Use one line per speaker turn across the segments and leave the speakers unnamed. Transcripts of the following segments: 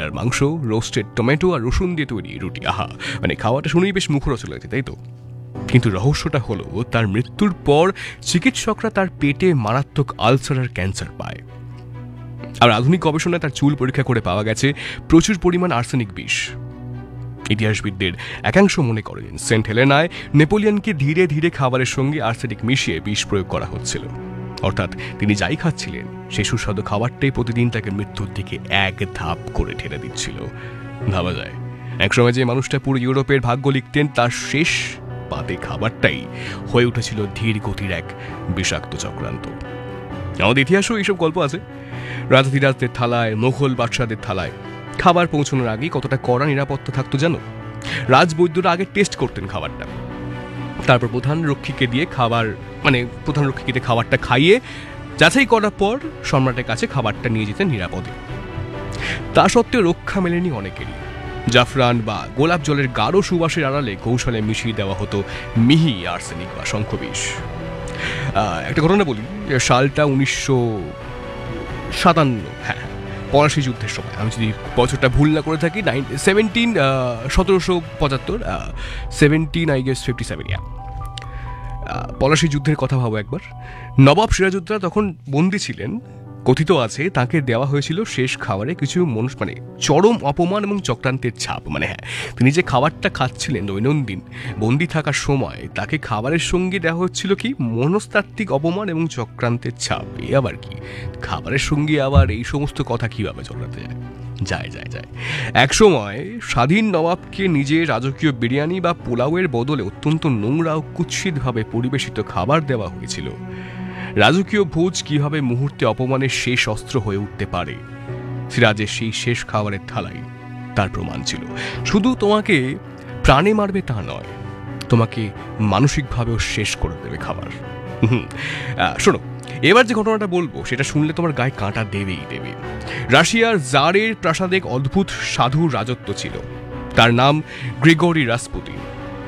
Broiler মাংস, roasted tomato আর রসুন দিয়ে তৈরি রুটি। আহা, মানে খাওয়াটা শুনেই বেশ মুখরোচক লাগছে, তাই তো? কিন্তু রহস্যটা হলো তার মৃত্যুর পর চিকিৎসকরা তার পেটে মারাত্মক আলসার আর ক্যান্সার পায়। আর আধুনিক গবেষণায় তার চুল পরীক্ষা করে পাওয়া গেছে প্রচুর পরিমাণ আর্সেনিক বিষ। ইতিহাসবিদদের একাংশ মনে করেন সেন্ট হেলেনায় নেপোলিয়নকে ধীরে ধীরে খাবারের সঙ্গে আর্সেনিক মিশিয়ে বিষ প্রয়োগ করা হচ্ছিল। অর্থাৎ তিনি যাই খাচ্ছিলেন সেই সুস্বাদু খাবারটাই প্রতিদিন তাকে মৃত্যুর দিকে এক ধাপ করে ঠেলে দিচ্ছিল। ভাবা যায় একসময় যে মানুষটা পুরো ইউরোপের ভাগ্য লিখতেন, তার শেষ পাতে খাবারটাই হয়ে উঠেছিল ধীর গতির এক বিষাক্ত চক্রান্ত। আমাদের ইতিহাসেও এইসব গল্প আছে। রাজাধিরাজদের থালায়, মোগল বাদশাদের থালায় খাবার পৌঁছানোর আগেই কতটা কড়া নিরাপত্তা থাকতো জানো? রাজবৈদ্যরা আগে টেস্ট করতেন খাবারটা, তারপর প্রধান রক্ষীকে খাবারটা খাইয়ে যাচাই করার পর সম্রাটের কাছে খাবারটা নিয়ে যেতেন নিরাপদে। তা সত্ত্বেও রক্ষা মেলেনি অনেকেরই। জাফরান বা গোলাপ জলের গাঢ় সুবাসের আড়ালে কৌশলে মিশিয়ে দেওয়া হতো মিহি আর্সেনিক বা শঙ্খবিষ। একটা ঘটনা বলি, সালটা 1957, হ্যাঁ, পলাশী যুদ্ধের সময়। আমি যদি বছরটা ভুল না করে থাকি, 1757, পলাশী যুদ্ধের কথা ভাবো একবার। নবাব সিরাজউদ্দৌলা তখন বন্দী ছিলেন। কথিত আছে তাকে দেওয়া হয়েছিল শেষ খাবারে কিছু চরম অপমান এবং চক্রান্তের ছাপ। হ্যাঁ, তিনি যে খাবারটা খাচ্ছিলেন দৈনন্দিন বন্দী থাকার সময়, তাকে খাবারের সঙ্গে দেওয়া হচ্ছিল কি মনস্তাত্ত্বিক অপমান এবং চক্রান্তের ছাপ। এ আবার কি? খাবারের সঙ্গে আবার এই সমস্ত কথা কিভাবে চলাতে যায়? এক সময় স্বাধীন নবাবকে নিজের রাজকীয় বিরিয়ানি বা পোলাওয়ের বদলে অত্যন্ত নোংরা ও কুৎসিতভাবে পরিবেশিত খাবার দেওয়া হয়েছিল। রাজকীয় ভোজ কিভাবে মুহূর্তে অপমানের শেষ অস্ত্র হয়ে উঠতে পারে, সিরাজের সেই শেষ খাবারের থালাই তার প্রমাণ ছিল। শুধু তোমাকে প্রাণে মারবে তা নয়, তোমাকে মানসিকভাবেও শেষ করে দেবে খাবার। শোনো, এবার যে ঘটনাটা বলবো সেটা শুনলে তোমার গায়ে কাঁটা দেবেই দেবে। রাশিয়ার জারের প্রাসাদে এক অদ্ভুত সাধুর রাজত্ব ছিল। তার নাম গ্রিগরি রাসপুতিন।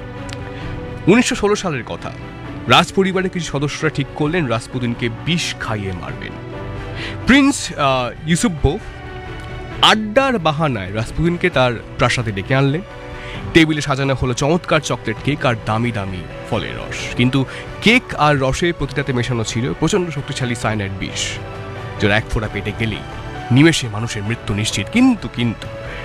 1916 সালের কথা। রাজ পরিবারের কিছু সদস্যরা ঠিক করলেন রাসপুতিনকে বিষ খাইয়ে মারবেন। প্রিন্স ইউসুফবোভ আড্ডার বাহানায় রাসপুতিনকে তার প্রাসাদে ডেকে আনলেন। টেবিলে সাজানো হলো চমৎকার চকলেট কেক আর দামি দামি ফলের রস। কিন্তু কেক আর রসে প্রতিটাতে মেশানো ছিল প্রচণ্ড শক্তিশালী সায়ানাইড বিষ, যার এক ফোঁটা পেটে গেলেই নিমেষে মানুষের মৃত্যু নিশ্চিত। কিন্তু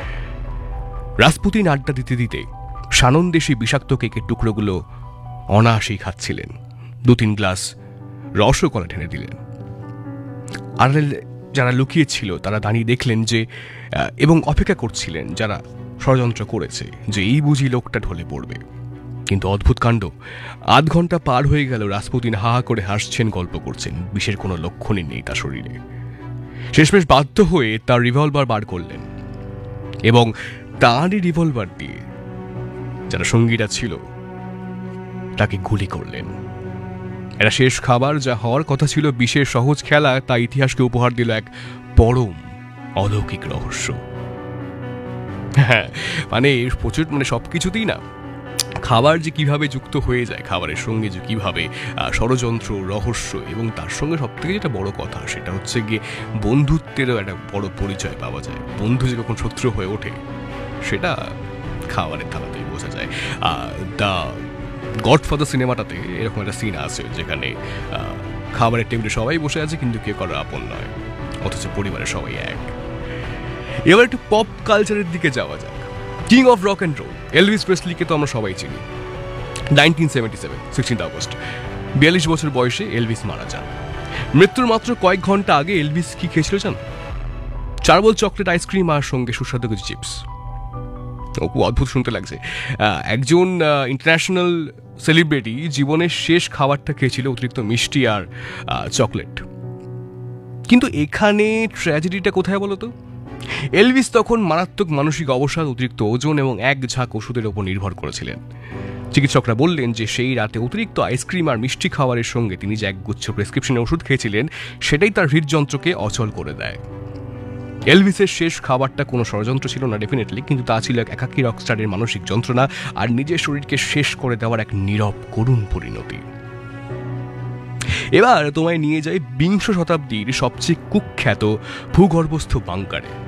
রাসপুতিন আড্ডা দিতে দিতে সানন্দে সেই বিষাক্ত কেকের টুকরোগুলো অনায়াসেই খাচ্ছিলেন। 2-3 গ্লাস রসও গলা টেনে দিলেন। আর যারা লুকিয়ে ছিল তারা দাঁড়িয়ে দেখলেন যে এবং অপেক্ষা করছিলেন যারা ষড়যন্ত্র করেছে যে এই বুঝি লোকটা ঢলে পড়বে। কিন্তু অদ্ভুত কাণ্ড, আধ ঘন্টা পার হয়ে গেল, রাসপুতিন হা হা করে হাসছেন, গল্প করছেন, বিষের কোনো লক্ষণই নেই তার শরীরে। শেষমেশ বাধ্য হয়ে তার রিভলভার বার করলেন এবং তাঁরই রিভলভার দিয়ে যারা সঙ্গীরা ছিল তাকে গুলি করলেন। এটা শেষ খাবার, যা হওয়ার কথা ছিল বিষের সহজ খেলা, তা ইতিহাসকে উপহার দিল এক পরম অলৌকিক রহস্য। হ্যাঁ, প্রচুর সবকিছুতেই না খাবার যে কিভাবে যুক্ত হয়ে যায়, খাবারের সঙ্গে যে কিভাবে ষড়যন্ত্র, রহস্য, এবং তার সঙ্গে সব থেকে যেটা বড় কথা সেটা হচ্ছে গিয়ে বন্ধুত্বেরও একটা বড় পরিচয় পাওয়া যায়। বন্ধু যে কখন শত্রু হয়ে ওঠে সেটা খাবারের থালাতেই বোঝা যায়। দ্য গডফাদার সিনেমাটাতে এরকম একটা সিন আছে যেখানে খাবারের টেবিলে সবাই বসে আছে কিন্তু কেউ কারো আপন নয়, অথচ পরিবারের সবাই এক। এবার একটু পপ কালচারের দিকে যাওয়া যাক। King of rock and roll Elvis প্রেসলিকে তো আমরা সবাই চিনি। 1977 16 আগস্ট 42 বছর বয়সে এলভিস মারা যান। মৃত্যুর মাত্র কয়েক ঘন্টা আগে এলভিস কি খেয়েছিল জানো? 4 বোল চকলেট আইসক্রিম আর সঙ্গে সুস্বাদু কিছু চিপস। খুব অদ্ভুত শুনতে লাগছে। একজন ইন্টারন্যাশনাল সেলিব্রিটি জীবনের শেষ খাবারটা খেয়েছিল অতিরিক্ত মিষ্টি আর চকলেট। কিন্তু এখানে ট্র্যাজেডিটা কোথায় বলো তো? এলভিস তখন মারাত্মক মানসিক অবসাদ, অতিরিক্ত ওজন এবং এক ঝাঁক ওষুধের ওপর নির্ভর করেছিলেন। চিকিৎসকরা বললেন যে সেই রাতে অতিরিক্ত আইসক্রিম আর মিষ্টি খাবারের সঙ্গে তিনি যে একগুচ্ছ প্রেসক্রিপশনের ওষুধ খেয়েছিলেন সেটাই তার হৃদযন্ত্রকে অচল করে দেয়। এলভিসের শেষ খাবারটা কোনো ষড়যন্ত্র ছিল না ডেফিনেটলি, কিন্তু তা ছিল এক একাকী রকস্টারের মানসিক যন্ত্রণা আর নিজের শরীরকে শেষ করে দেওয়ার এক নীরব করুণ পরিণতি। এবার তোমায় নিয়ে যাই বিংশ শতাব্দীর সবচেয়ে কুখ্যাত ভূগর্ভস্থ বাংকারে।